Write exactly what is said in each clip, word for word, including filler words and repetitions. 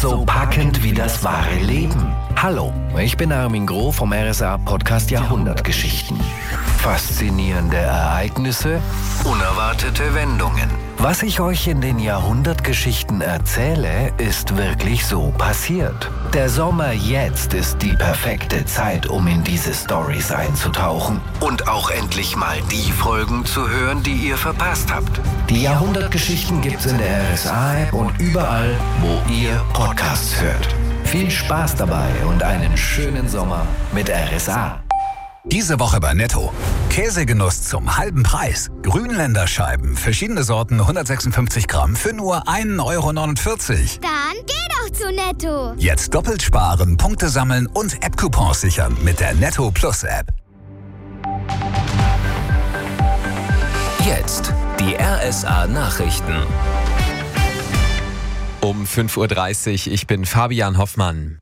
so packend wie das wahre Leben. Hallo, ich bin Armin Groh vom R S A-Podcast Jahrhundertgeschichten. Faszinierende Ereignisse, unerwartete Wendungen. Was ich euch in den Jahrhundertgeschichten erzähle, ist wirklich so passiert. Der Sommer jetzt ist die perfekte Zeit, um in diese Storys einzutauchen und auch endlich mal die Folgen zu hören, die ihr verpasst habt. Die Jahrhundertgeschichten gibt's in der R S A-App und überall, wo ihr Podcasts hört. Viel Spaß dabei und einen schönen Sommer mit R S A. Diese Woche bei Netto. Käsegenuss zum halben Preis. Grünländerscheiben, verschiedene Sorten, hundertsechsundfünfzig Gramm für nur ein Euro neunundvierzig. Dann geh doch zu Netto. Jetzt doppelt sparen, Punkte sammeln und App-Coupons sichern mit der Netto Plus App. Jetzt die R S A-Nachrichten. Um fünf Uhr dreißig, ich bin Fabian Hoffmann.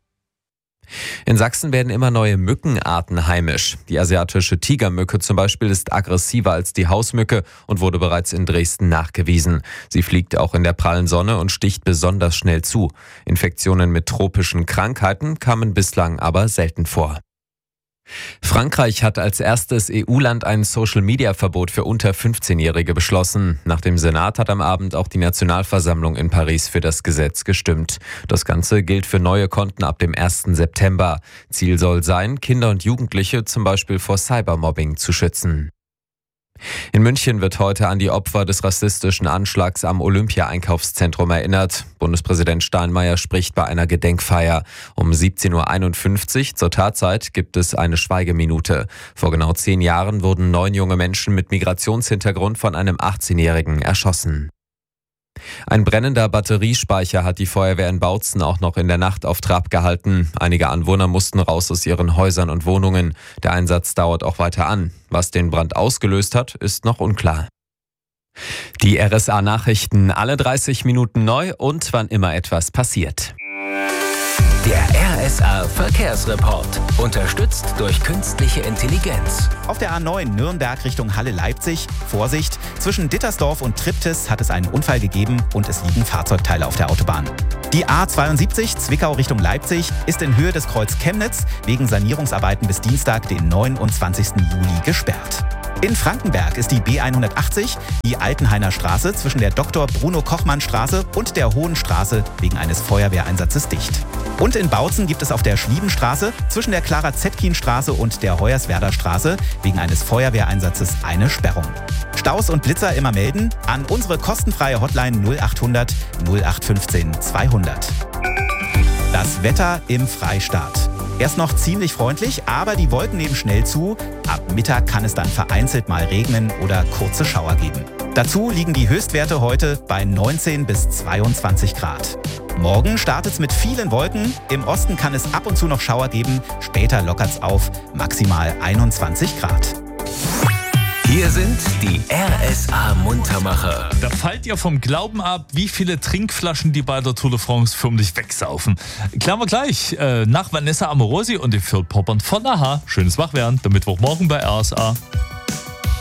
In Sachsen werden immer neue Mückenarten heimisch. Die asiatische Tigermücke zum Beispiel ist aggressiver als die Hausmücke und wurde bereits in Dresden nachgewiesen. Sie fliegt auch in der prallen Sonne und sticht besonders schnell zu. Infektionen mit tropischen Krankheiten kamen bislang aber selten vor. Frankreich hat als erstes E U-Land ein Social-Media-Verbot für unter fünfzehnjährige beschlossen. Nach dem Senat hat am Abend auch die Nationalversammlung in Paris für das Gesetz gestimmt. Das Ganze gilt für neue Konten ab dem ersten September. Ziel soll sein, Kinder und Jugendliche zum Beispiel vor Cybermobbing zu schützen. In München wird heute an die Opfer des rassistischen Anschlags am Olympia-Einkaufszentrum erinnert. Bundespräsident Steinmeier spricht bei einer Gedenkfeier. Um siebzehn Uhr einundfünfzig zur Tatzeit gibt es eine Schweigeminute. Vor genau zehn Jahren wurden neun junge Menschen mit Migrationshintergrund von einem achtzehnjährigen erschossen. Ein brennender Batteriespeicher hat die Feuerwehr in Bautzen auch noch in der Nacht auf Trab gehalten. Einige Anwohner mussten raus aus ihren Häusern und Wohnungen. Der Einsatz dauert auch weiter an. Was den Brand ausgelöst hat, ist noch unklar. Die R S A-Nachrichten alle dreißig Minuten neu und wann immer etwas passiert. Der R S A-Verkehrsreport. Unterstützt durch künstliche Intelligenz. Auf der A neun Nürnberg Richtung Halle-Leipzig. Vorsicht, zwischen Dittersdorf und Triptis hat es einen Unfall gegeben und es liegen Fahrzeugteile auf der Autobahn. Die A zweiundsiebzig Zwickau Richtung Leipzig ist in Höhe des Kreuz Chemnitz wegen Sanierungsarbeiten bis Dienstag, den neunundzwanzigsten Juli, gesperrt. In Frankenberg ist die B hundertachtzig, die Altenhainer Straße zwischen der Doktor Bruno Kochmann Straße und der Hohen Straße wegen eines Feuerwehreinsatzes dicht. Und in Bautzen gibt es auf der Schliebenstraße zwischen der Clara-Zetkin-Straße und der Hoyerswerder Straße wegen eines Feuerwehreinsatzes eine Sperrung. Staus und Blitzer immer melden an unsere kostenfreie Hotline null achthundert null acht fünfzehn zweihundert. Das Wetter im Freistaat. Erst noch ziemlich freundlich, aber die Wolken nehmen schnell zu. Ab Mittag kann es dann vereinzelt mal regnen oder kurze Schauer geben. Dazu liegen die Höchstwerte heute bei neunzehn bis zweiundzwanzig Grad. Morgen startet es mit vielen Wolken. Im Osten kann es ab und zu noch Schauer geben. Später lockert es auf, maximal einundzwanzig Grad. Hier sind die R S A-Muntermacher. Da fallt ihr vom Glauben ab, wie viele Trinkflaschen die bei der Tour de France förmlich wegsaufen. Klären wir gleich äh, nach Vanessa Amorosi und den Phil Poppern von Aha. Schönes Wachwerden, der Mittwochmorgen bei R S A.